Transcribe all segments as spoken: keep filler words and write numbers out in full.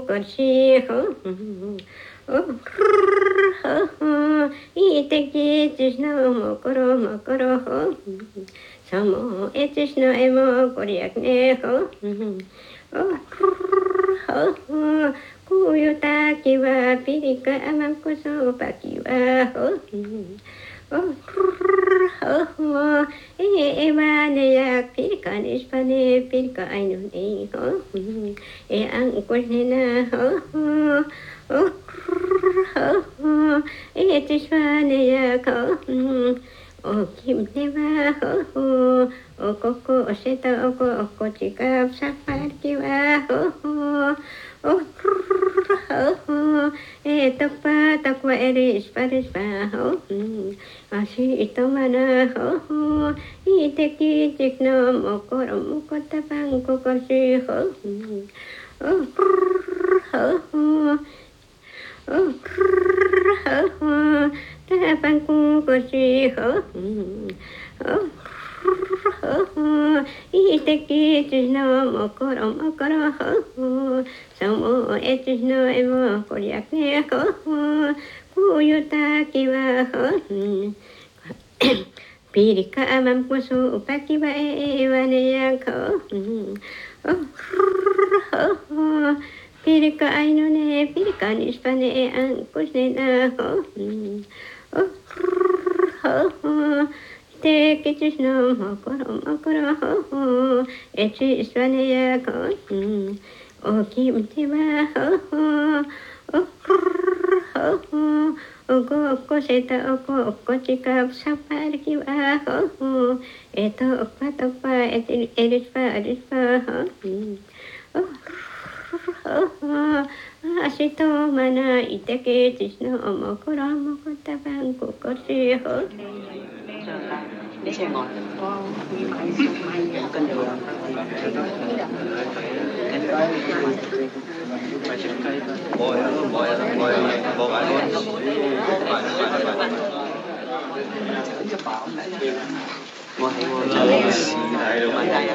こしほおほほいてきちしのもころもころほさもえちしのえもこりやくねほおほほこゆたきはピリカあまこそぱきはほおほほええわねやピリカにしぱねピリカあいのねほえあんこねなほほおほほえちしぱねやこおきむねはほほおここおせとおこおこちかさぱりきはほほおほほえとぱとこえりしぱりしぱほあしとまなほほいてきちくのもころもこたばんここしほおほほおほほたばんここしほおほほいてきちのもころもころほほさもえちのえもこりゃくねほほこうゆたきはほピリカあまんこそぱきはえわねやこおほほピリカあいのねピリカにしぱねあんこしねなほおほほてきちしのもころもころほほえちしぱねやこおきむてはほほおほほおこおこせたおこおこちかさぱりきはほほえとおぱとぱえてえりしぱりしぱほおほほあしとまないてけちしのもころもこたばんここしほ Lấy xe ngồi có một cân đường 뭐야 뭐야 뭐야 뭐 말고 mua hay mua cho bạn trai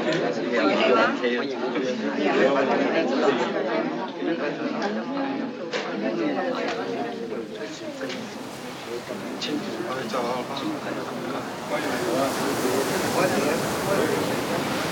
진짜